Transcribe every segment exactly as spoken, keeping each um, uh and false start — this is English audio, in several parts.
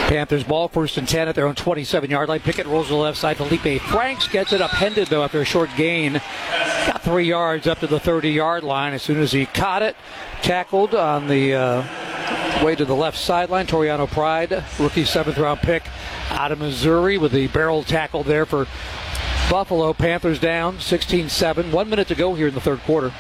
Panthers ball, first and ten at their own twenty-seven-yard line. Pickett rolls to the left side. Felipe Franks gets it upended, though, after a short gain. Got three yards up to the thirty-yard line as soon as he caught it. Tackled on the uh, way to the left sideline. Toriano Pride, rookie seventh-round pick out of Missouri, with the barrel tackle there for Buffalo. Panthers down sixteen seven. One minute to go here in the third quarter.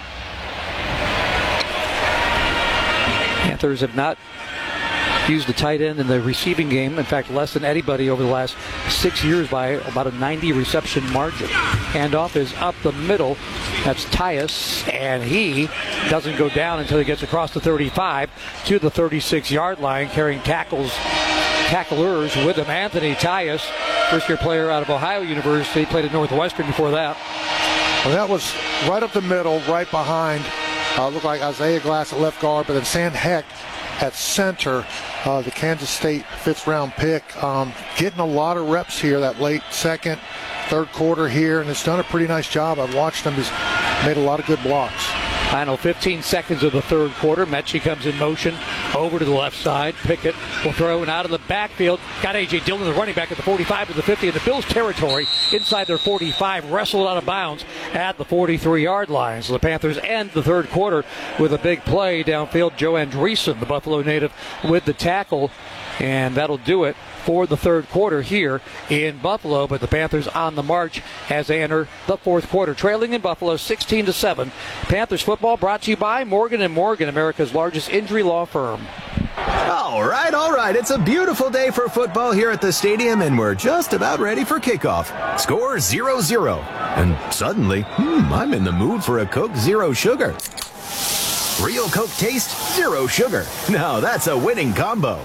Panthers have not used the tight end in the receiving game. In fact, less than anybody over the last six years by about a ninety reception margin. Handoff is up the middle. That's Tyus, and he doesn't go down until he gets across the thirty-five to the thirty-six-yard line, carrying tackles, tacklers with him. Anthony Tyus, first-year player out of Ohio University, played at Northwestern before that. Well, that was right up the middle, right behind. Uh, looked like Isaiah Glass at left guard, but then Sam Heck at center, uh, the Kansas State fifth-round pick. Um, getting a lot of reps here, that late second, third quarter here, and has done a pretty nice job. I've watched him. He's made a lot of good blocks. Final fifteen seconds of the third quarter. Mechie comes in motion over to the left side. Pickett will throw and out of the backfield. Got A J. Dillon, the running back, at the forty-five to the fifty in the Bills' territory. Inside their forty-five, wrestled out of bounds at the forty-three-yard line. So the Panthers end the third quarter with a big play downfield. Joe Andreessen, the Buffalo native, with the tackle. And that'll do it for the third quarter here in Buffalo. But the Panthers on the march as they enter the fourth quarter, trailing in Buffalo sixteen to seven. Panthers football brought to you by Morgan and Morgan, America's largest injury law firm. All right, all right. It's a beautiful day for football here at the stadium, and we're just about ready for kickoff. Score zero zero. And suddenly, hmm, I'm in the mood for a Coke Zero Sugar. Real Coke taste, zero sugar. Now that's a winning combo.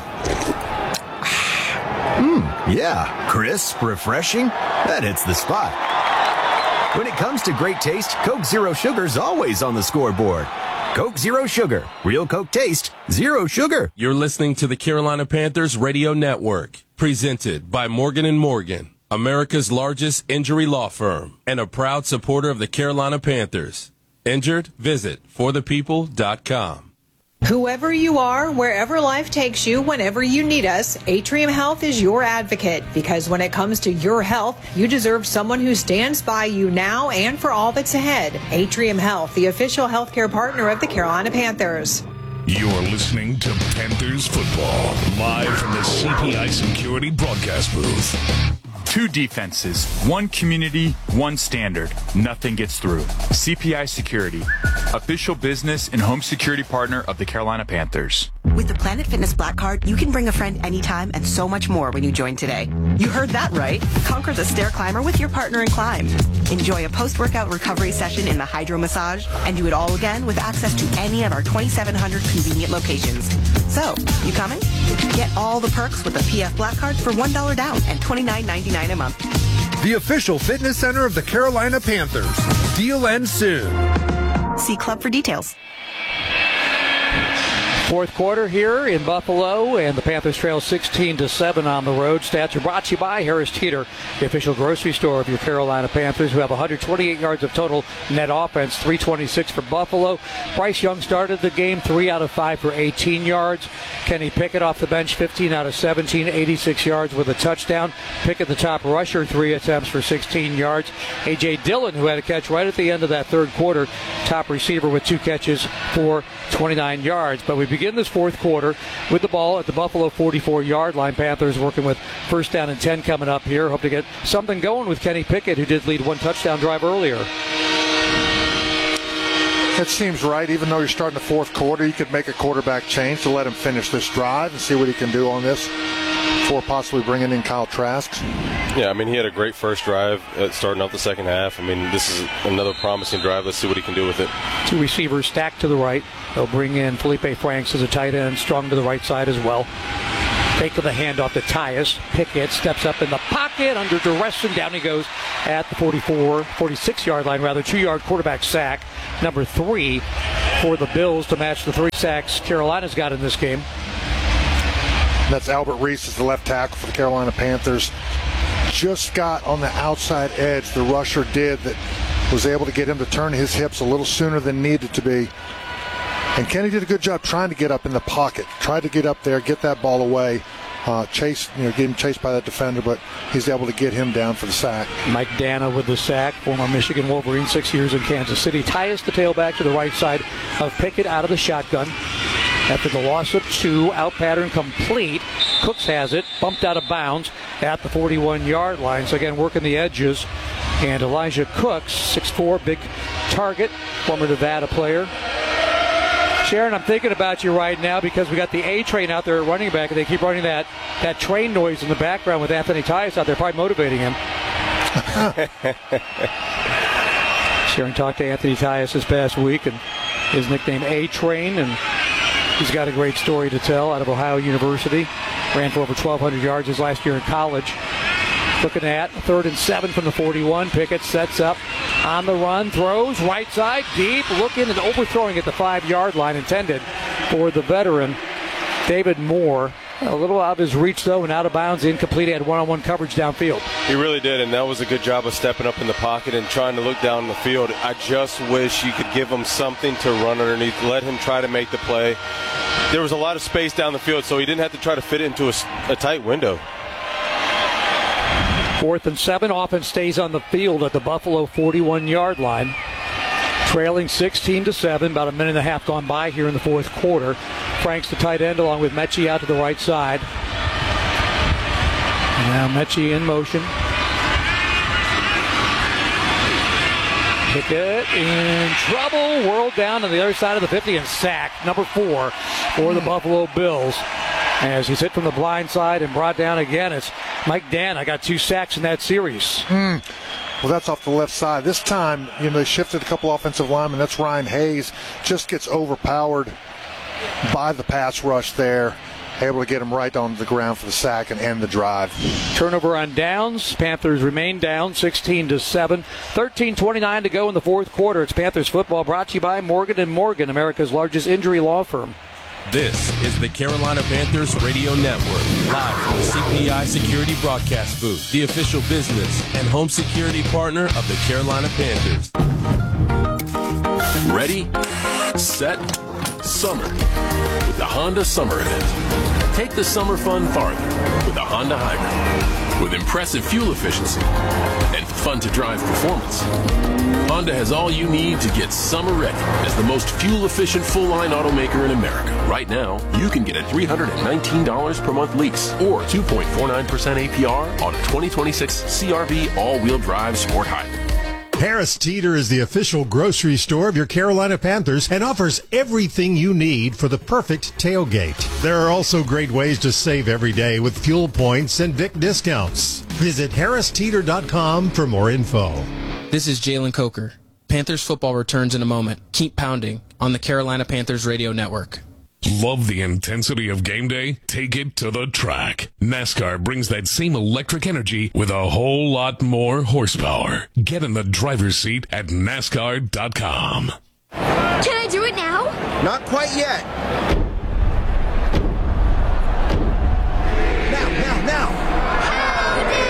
Mmm, yeah, crisp, refreshing. That hits the spot. When it comes to great taste, Coke Zero Sugar's always on the scoreboard. Coke Zero Sugar. Real Coke taste, zero sugar. You're listening to the Carolina Panthers Radio Network, presented by Morgan and Morgan, America's largest injury law firm, and a proud supporter of the Carolina Panthers. Injured? Visit for the people dot com. Whoever you are, wherever life takes you, whenever you need us, Atrium Health is your advocate. Because when it comes to your health, you deserve someone who stands by you now and for all that's ahead. Atrium Health, the official healthcare partner of the Carolina Panthers. You're listening to Panthers football, live from the C P I Security broadcast booth. Two defenses, one community, one standard. Nothing gets through. C P I Security, official business and home security partner of the Carolina Panthers. With the Planet Fitness Black Card, you can bring a friend anytime and so much more when you join today. You heard that right. Conquer the stair climber with your partner in climb. Enjoy a post-workout recovery session in the hydro massage and do it all again with access to any of our twenty-seven hundred convenient locations. So, you coming? Get all the perks with the P F Black Card for one dollar down and twenty-nine ninety-nine a month. The official fitness center of the Carolina Panthers. Deal ends soon. See Club for details. Fourth quarter here in Buffalo, and the Panthers trail sixteen to seven on the road. Stats are brought to you by Harris Teeter, the official grocery store of your Carolina Panthers, who have one hundred twenty-eight yards of total net offense, three twenty-six for Buffalo. Bryce Young started the game, three out of five for eighteen yards. Kenny Pickett off the bench, fifteen out of seventeen, eighty-six yards with a touchdown. Pickett, the top rusher, three attempts for sixteen yards. A J. Dillon, who had a catch right at the end of that third quarter, top receiver with two catches for twenty-nine yards. But we begin this fourth quarter with the ball at the Buffalo forty-four-yard line. Panthers working with first down and ten coming up here. Hope to get something going with Kenny Pickett, who did lead one touchdown drive earlier. It seems right. Even though you're starting the fourth quarter, you could make a quarterback change to let him finish this drive and see what he can do on this before possibly bringing in Kyle Trask. Yeah, I mean, he had a great first drive at starting out the second half. I mean, this is another promising drive. Let's see what he can do with it. Two receivers stacked to the right. They'll bring in Felipe Franks as a tight end, strong to the right side as well. Fake of the handoff to Tyus. Pickett steps up in the pocket under duress, and down he goes at the forty-four, forty-six-yard line, rather, two-yard quarterback sack. Number three for the Bills to match the three sacks Carolina's got in this game. That's Albert Reese as the left tackle for the Carolina Panthers. Just got on the outside edge, the rusher did, that was able to get him to turn his hips a little sooner than needed to be. And Kenny did a good job trying to get up in the pocket, tried to get up there, get that ball away. uh, chased, you know, getting chased by that defender, but he's able to get him down for the sack. Mike Dana with the sack, former Michigan Wolverine, six years in Kansas City. Tyus the tailback to the right side of Pickett out of the shotgun. After the loss of two, out pattern complete. Cooks has it, bumped out of bounds at the forty-one-yard line. So again, working the edges. And Elijah Cooks, six foot four, big target, former Nevada player. Sharon, I'm thinking about you right now because we got the A train out there at running back, and they keep running that, that train noise in the background with Anthony Tyus out there, probably motivating him. Sharon talked to Anthony Tyus this past week, and his nickname A Train, and he's got a great story to tell out of Ohio University. Ran for over twelve hundred yards his last year in college. Looking at third and seven from the forty-one. Pickett sets up on the run, throws right side, deep, looking and overthrowing at the five-yard line, intended for the veteran David Moore. A little out of his reach, though, and out of bounds, incomplete. He had one-on-one coverage downfield. He really did, and that was a good job of stepping up in the pocket and trying to look down the field. I just wish you could give him something to run underneath, let him try to make the play. There was a lot of space down the field, so he didn't have to try to fit it into a, a tight window. Fourth and seven, offense stays on the field at the Buffalo forty-one-yard line. Trailing sixteen to seven, about a minute and a half gone by here in the fourth quarter. Franks the tight end along with Mechie out to the right side. And now Mechie in motion. Pickett in trouble, whirled down on the other side of the fifty and sacked, number four for the Buffalo Bills. As he's hit from the blind side and brought down again, it's Mike Dana. Got two sacks in that series. Mm. Well, that's off the left side. This time, you know, they shifted a couple offensive linemen. That's Ryan Hayes. Just gets overpowered by the pass rush there. Able to get him right onto the ground for the sack and end the drive. Turnover on downs. Panthers remain down sixteen to seven. thirteen twenty-nine to go in the fourth quarter. It's Panthers football brought to you by Morgan and Morgan, America's largest injury law firm. This is the Carolina Panthers Radio Network, live from the C P I Security Broadcast Booth, the official business and home security partner of the Carolina Panthers. Ready, set, summer with the Honda Summer Event. Take the summer fun farther with the Honda Hybrid. With impressive fuel efficiency and fun-to-drive performance, Honda has all you need to get summer ready as the most fuel-efficient full-line automaker in America. Right now, you can get a three hundred nineteen dollars per month lease or two point four nine percent A P R on a twenty twenty-six C R V all-wheel drive sport hybrid. Harris Teeter is the official grocery store of your Carolina Panthers and offers everything you need for the perfect tailgate. There are also great ways to save every day with fuel points and Vic discounts. Visit harris teeter dot com for more info. This is Jalen Coker. Panthers football returns in a moment. Keep pounding on the Carolina Panthers Radio Network. Love the intensity of game day? Take it to the track. NASCAR brings that same electric energy with a whole lot more horsepower. Get in the driver's seat at NASCAR dot com. Can I do it now? Not quite yet. Now, now, now. Howdy!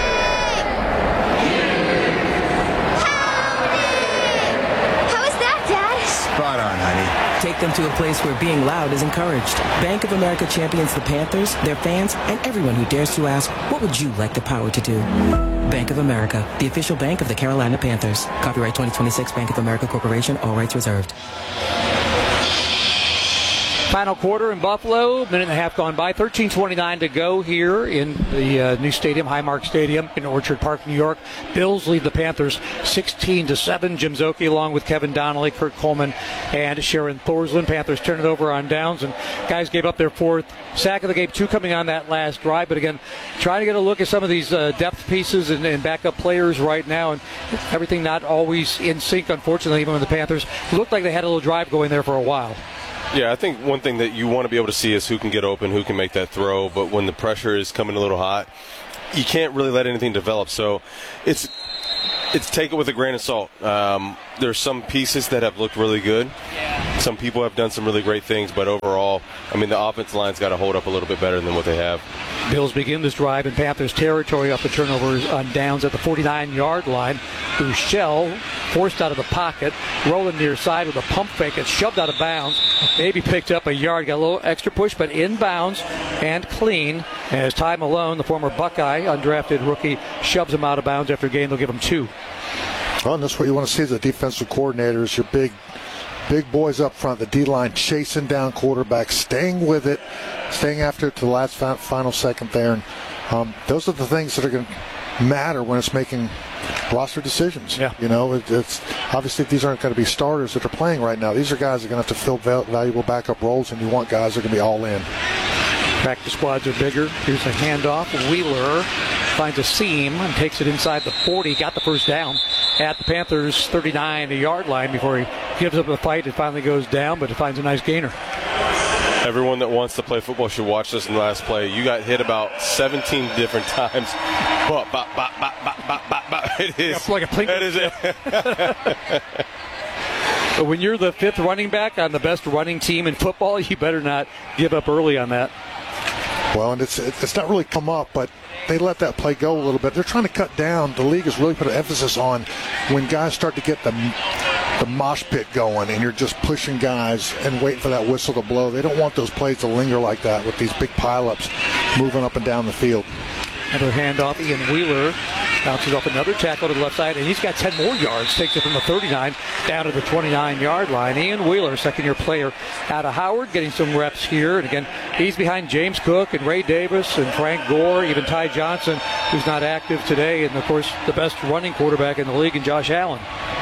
Howdy! How was that, Dad? Spot on, honey. Take them to a place where being loud is encouraged. Bank of America champions the Panthers, their fans, and everyone who dares to ask, what would you like the power to do? Bank of America, the official bank of the Carolina Panthers. Copyright twenty twenty-six Bank of America Corporation, all rights reserved. Final quarter in Buffalo, minute and a half gone by, thirteen twenty-nine to go here in the uh, new stadium, Highmark Stadium in Orchard Park, New York. Bills lead the Panthers sixteen to seven. Jim Szoke along with Kevin Donnelly, Kurt Coleman, and Sharon Thorsland. Panthers turn it over on downs, and guys gave up their fourth sack of the game, two coming on that last drive. But again, trying to get a look at some of these uh, depth pieces and, and backup players right now, and everything not always in sync, unfortunately, even when the Panthers looked like they had a little drive going there for a while. Yeah, I think one thing that you want to be able to see is who can get open, who can make that throw. But when the pressure is coming a little hot, you can't really let anything develop. So it's it's take it with a grain of salt. Um, there's some pieces that have looked really good. Some people have done some really great things, but overall, I mean, the offensive line's got to hold up a little bit better than what they have. Bills begin this drive in Panthers territory off the turnovers on downs at the forty-nine-yard line. Buechele forced out of the pocket, rolling near side with a pump fake. It's shoved out of bounds. Maybe picked up a yard, got a little extra push, but in bounds and clean. As Ty Malone, the former Buckeye, undrafted rookie, shoves him out of bounds after a game. They'll give him two. Well, and that's what you want to see as a defensive coordinator is your big, big boys up front, the D-line chasing down quarterbacks, staying with it, staying after it to the last fi- final second there. And um, those are the things that are going to matter when it's making roster decisions. Yeah. You know, it, it's obviously these aren't going to be starters that are playing right now. These are guys that are going to have to fill val- valuable backup roles, and you want guys that are going to be all in. Practice squads are bigger. Here's a handoff. Wheeler finds a seam and takes it inside the forty. Got the first down at the Panthers' thirty-nine-yard line before he gives up the fight. It finally goes down, but it finds a nice gainer. Everyone that wants to play football should watch this in the last play. You got hit about seventeen different times. Bop, bop, bop, bop, bop, bop, bop, bop. It is. It's like a plink. That is it. But when you're the fifth running back on the best running team in football, you better not give up early on that. Well, and it's it's not really come up, but they let that play go a little bit. They're trying to cut down. The league has really put an emphasis on when guys start to get the the mosh pit going and you're just pushing guys and waiting for that whistle to blow. They don't want those plays to linger like that with these big pileups moving up and down the field. Another handoff. Ian Wheeler bounces off another tackle to the left side, and he's got ten more yards. Takes it from the thirty-nine down to the twenty-nine-yard line. Ian Wheeler, second-year player out of Howard, getting some reps here. And again, he's behind James Cook and Ray Davis and Frank Gore, even Ty Johnson, who's not active today, and of course the best running quarterback in the league, and Josh Allen.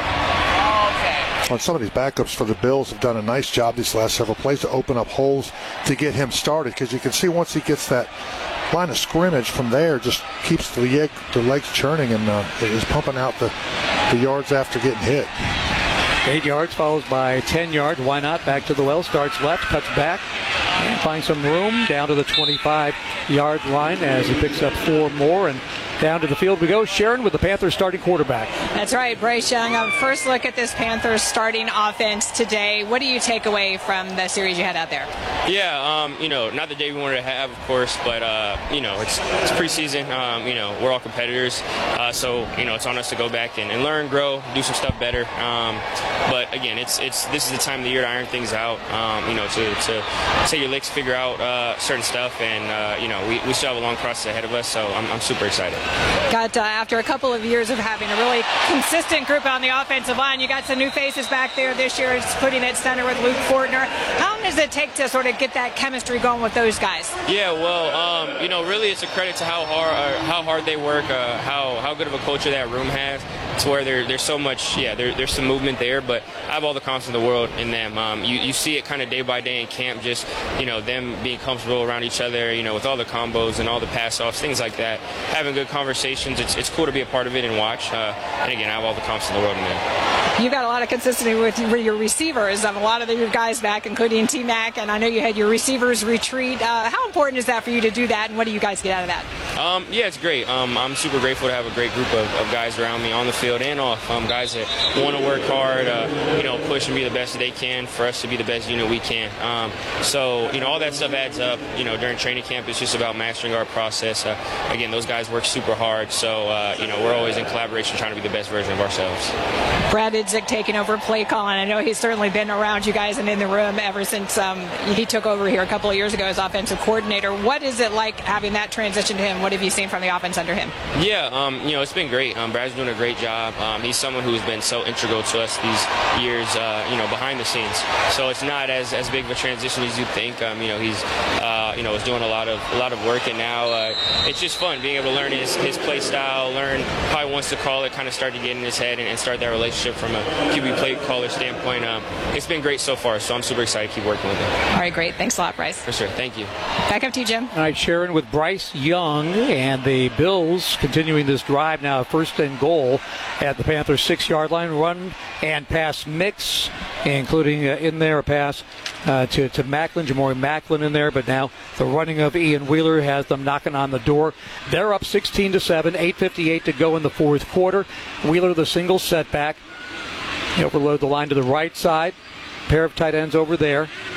Well, some of these backups for the Bills have done a nice job these last several plays to open up holes to get him started, because you can see once he gets that line of scrimmage from there, just keeps the, leg, the legs churning and uh, is pumping out the, the yards after getting hit. Eight yards follows by ten yards. Why not? Back to the well. Starts left, cuts back, and finds some room down to the twenty-five-yard line as he picks up four more. And down to the field we go. Sharon with the Panthers starting quarterback. That's right, Bryce Young. Um, first look at this Panthers starting offense today. What do you take away from the series you had out there? Yeah, um, you know, not the day we wanted to have, of course, but, uh, you know, it's, it's preseason. Um, you know, we're all competitors. Uh, so, you know, it's on us to go back and, and learn, grow, do some stuff better. Um, but, again, it's it's this is the time of the year to iron things out, um, you know, to, to take your licks, figure out uh, certain stuff. And, uh, you know, we, we still have a long process ahead of us, so I'm, I'm super excited. Got uh, after a couple of years of having a really consistent group on the offensive line, you got some new faces back there this year. It's putting at center with Luke Fortner. How long does it take to sort of get that chemistry going with those guys? Yeah, well, um, you know, really it's a credit to how hard uh, how hard they work, uh, how how good of a culture that room has. It's where there, there's so much, yeah, there, there's some movement there, but I have all the confidence in the world in them. Um, you, you see it kind of day by day in camp, just, you know, them being comfortable around each other, you know, with all the combos and all the pass-offs, things like that, having good conversations. It's, it's cool to be a part of it and watch. Uh, and, again, I have all the confidence in the world in them. You've got a lot of consistency with your receivers. Um, a lot of your guys back, including T-Mac, and I know you had your receivers retreat. Uh, how important is that for you to do that, and what do you guys get out of that? Um, yeah, it's great. Um, I'm super grateful to have a great group of, of guys around me on the field and off. Um, guys that want to work hard, uh, you know, push and be the best that they can for us to be the best unit we can. Um, so, you know, all that stuff adds up. You know, during training camp, it's just about mastering our process. Uh, again, those guys work super hard. So, uh, you know, we're always in collaboration trying to be the best version of ourselves. Brad Idzik taking over play calling. I know he's certainly been around you guys and in the room ever since um, he took over here a couple of years ago as offensive coordinator. What is it like having that transition to him? What have you seen from the offense under him? Yeah, um, you know, it's been great. Um, Brad's doing a great job. Um, he's someone who's been so integral to us these years, uh, you know, behind the scenes. So it's not as, as big of a transition as you think. Um, you know, he's, uh, you know, is doing a lot of a lot of work, and now uh, it's just fun being able to learn his, his play style, learn how he wants to call it, kind of start to get in his head and, and start that relationship from a Q B play caller standpoint. Um, it's been great so far, so I'm super excited to keep working with him. All right, great. Thanks a lot, Bryce. For sure. Thank you. Back up to you, Jim. All right, Sharon with Bryce Young, and the Bills continuing this drive now, first and goal at the Panthers' six-yard line. Run and pass mix, including uh, in there a pass uh, to, to Macklin, Jamori Macklin in there, but now the running of Ian Wheeler has them knocking on the door. They're up sixteen to seven, eight fifty-eight to go in the fourth quarter. Wheeler the single setback. He overload the line to the right side. Pair of tight ends over there.